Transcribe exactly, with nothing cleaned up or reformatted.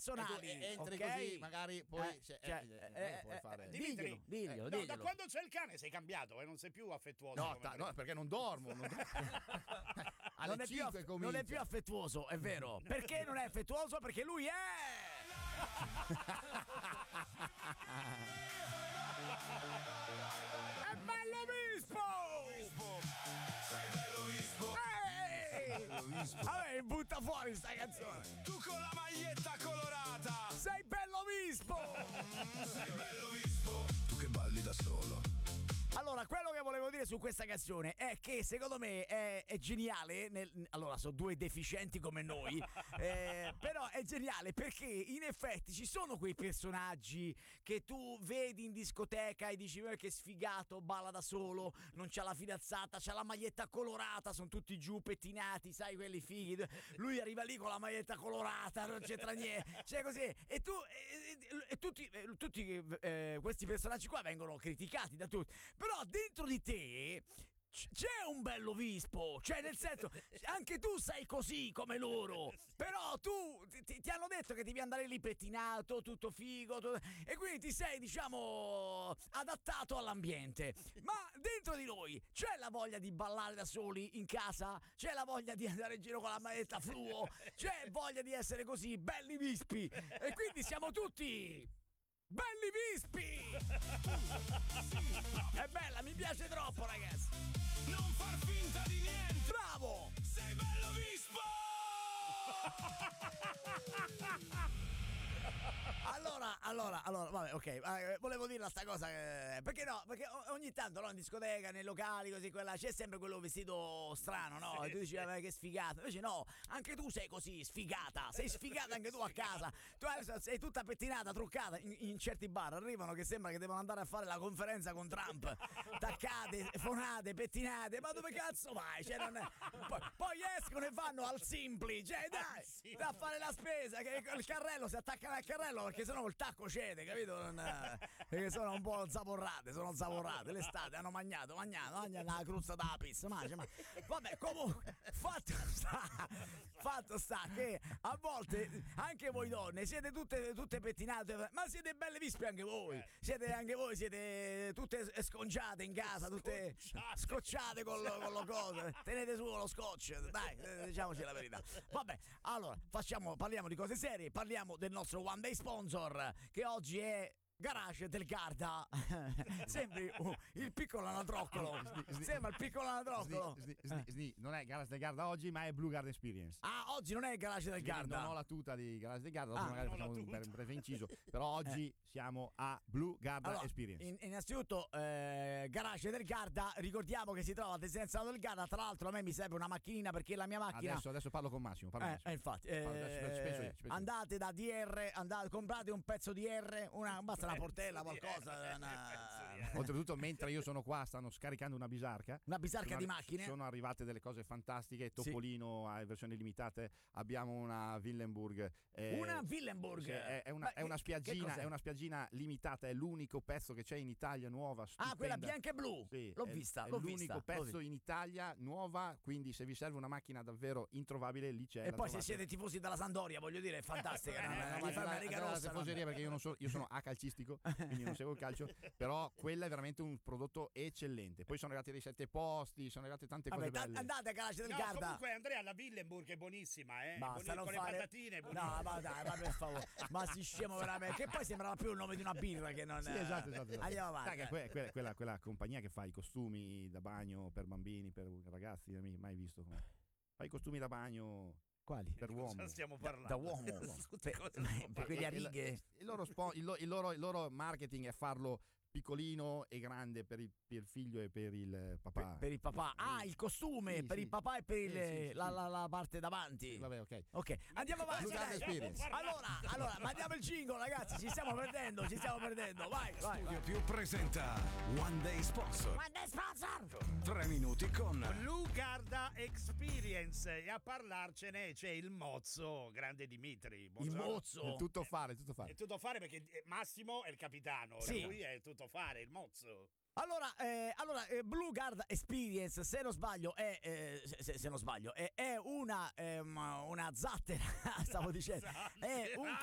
personali. E tu entri okay? così, magari poi eh, cioè, cioè, eh, eh, eh, puoi eh, fare. diglielo, Dimitri, diglielo, eh, no, diglielo. da quando c'è il cane sei cambiato e non sei più affettuoso. No, come ta- prima. no, perché non dormo. Non dormo. Alle Non è, più cinque aff- comincia. non è più affettuoso, è vero. Perché non è affettuoso? Perché lui è. È bello Vispo! Sei bello Vispo. Ehi! Vabbè, butta fuori sta canzone. Tu con la maglietta colorata. Sei bello Vispo! Sei bello Vispo. Tu che balli da solo. Allora, quello che volevo dire su questa canzone è che secondo me è, è geniale. Nel, allora, sono due deficienti come noi, eh, però è geniale perché in effetti ci sono quei personaggi che tu vedi in discoteca e dici: "Eh, che sfigato, balla da solo, non c'ha la fidanzata, c'ha la maglietta colorata, sono tutti giù pettinati, sai, quelli fighi. Lui arriva lì con la maglietta colorata, non c'entra niente, cioè così. E tu, e, e, e tutti, e, tutti eh, questi personaggi qua vengono criticati da tutti. Però dentro di te c'è un bello Vispo, cioè nel senso anche tu sei così come loro, però tu ti, ti hanno detto che devi andare lì pettinato, tutto figo, tu, e quindi ti sei, diciamo, adattato all'ambiente. Ma dentro di noi c'è la voglia di ballare da soli in casa, c'è la voglia di andare in giro con la maglietta fluo, c'è voglia di essere così belli vispi, e quindi siamo tutti belli vispi! È bella, mi piace troppo, ragazzi! Non far finta di niente. Bravo! Sei bello Vispo. Allora, allora, allora, vabbè, ok, eh, volevo dirla sta cosa, eh, perché no, perché o- ogni tanto, no, in discoteca, nei locali, così, quella, c'è sempre quello vestito strano, no? E tu dici, vabbè, che sfigato, invece no, anche tu sei così, sfigata, sei sfigata anche tu a casa, tu adesso sei tutta pettinata, truccata, in, in certi bar arrivano che sembra che devono andare a fare la conferenza con Trump, taccate, fonate, pettinate, ma dove cazzo vai? Cioè, non è... poi, poi escono e vanno al Simpli, cioè dai, da fare la spesa, che il carrello si attaccano al carrello perché sennò il tacco cede, capito? Non, perché sono un po' zaporrate, sono zaporrate. L'estate hanno mangiato, mangiato, mangiato la cruzza da pizza. Mangia, ma... Vabbè, comunque, fatto sta, fatto sta che a volte anche voi donne siete tutte, tutte pettinate, ma siete belle vispe anche voi. Siete anche voi, siete tutte sconciate in casa, tutte scocciate con lo, con lo coso. Tenete su lo scotch, dai, diciamoci la verità. Vabbè, allora, facciamo, parliamo di cose serie, parliamo del nostro One Day Sponsor, che oggi è Garage del Garda. Sembri uh, il piccolo anatroccolo. Sembra il piccolo anatroccolo. Sni, sni, sni. Non è Garage del Garda oggi, ma è Blue Garden Experience. Ah, oggi non è il Garage del Garda. Non ho la tuta di Garage del Garda, oggi Ah, magari non ho facciamo la un tuta. breve breve inciso. Però oggi Eh. siamo a Blue Garda Allora, Experience. in- innanzitutto eh, Garage del Garda, ricordiamo che si trova a Desenzano del Garda. Tra l'altro a me mi serve una macchinina perché la mia macchina Adesso, adesso parlo con Massimo. Parlo Eh, con Massimo. eh, infatti, Parlo- adesso ci penso io, eh, ci penso io. andate da D R, andate, comprate un pezzo di R, una, basta una portella, qualcosa. Una, Oltretutto, mentre io sono qua, stanno scaricando una bisarca. una bisarca Sono di arri- macchine. Sono arrivate delle cose fantastiche. Topolino a versioni limitate. Abbiamo una Willenburg. eh, Una Willenburg. sì, è, è una, Ma è una che- che spiaggina, cos'è? è una spiaggina limitata. È l'unico pezzo che c'è in Italia, nuova. Ah, stupenda. quella bianca e blu. Sì, L'ho è- vista, È l'ho l'unico vista, l'ho pezzo vista. in Italia, nuova. Quindi, se vi serve una macchina davvero introvabile, lì c'è. E la poi se trovate. siete tifosi della Sandoria, voglio dire, è fantastica. Eh, non- non eh, mi fa una eh, riga allora, rossa. la tifoseria, perché io non so, io sono acalcistico, quindi non seguo il calcio, però quella è veramente un prodotto eccellente. Poi sono arrivati dei sette posti, sono arrivate tante Vabbè, cose ta- belle. andate a Garage del No, Garda. comunque Andrea, la Willenburg è buonissima, eh. Basta Buoni- non con fare... le patatine. No, buonissima. ma dai, ma per favore. Ma si scemo veramente. Che poi sembrava più il nome di una birra che non. Sì, esatto, esatto, esatto. Andiamo avanti. Sai che que- que- quella, quella compagnia che fa i costumi da bagno per bambini, per ragazzi, non mi- mai visto come. Fa i costumi da bagno Quali? per uomo. Cosa stiamo parlando? Da uomo. Tutte Per- cose per stiamo quelli a Il- righe. Il loro, spo- il lo- il loro- il loro marketing è farlo piccolino e grande per il, per il figlio e per il papà. Per, per il papà. Ah, il costume Sì, per sì. il papà e per il- Sì, sì, sì, la, sì. la- la parte davanti. Vabbè, ok. Ok, andiamo avanti. Blue Garden dai. Experience. Allora, allora, mandiamo il jingle, ragazzi. Ci stiamo perdendo, ci stiamo perdendo. Vai, vai. Studio Più presenta One Day Sponsor. One Day Sponsor. Tre minuti con Blue Garda Experience, e a parlarcene c'è il mozzo, grande Dimitri. Il Buongiorno. mozzo. È tutto fare, tutto fare. È tutto fare perché Massimo è il capitano, Sì. lui è tutto fare, il mozzo. Allora, eh, allora eh, Blue Garda Experience, se non sbaglio, è eh, se, se non sbaglio, è, è una ehm, una zattera, stavo dicendo, è un